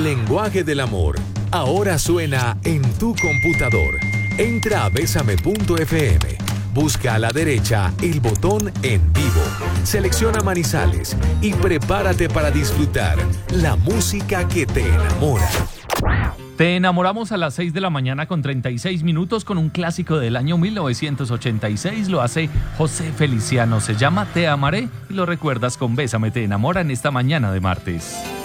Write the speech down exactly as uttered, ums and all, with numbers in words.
El lenguaje del amor ahora suena en tu computador. Entra a besame punto efe eme. Busca a la derecha el botón En Vivo. Selecciona Manizales y prepárate para disfrutar la música que te enamora. Te enamoramos a las seis de la mañana con treinta y seis minutos con un clásico del año mil novecientos ochenta y seis. Lo hace José Feliciano. Se llama Te Amaré y lo recuerdas con Bésame Te Enamora en esta mañana de martes.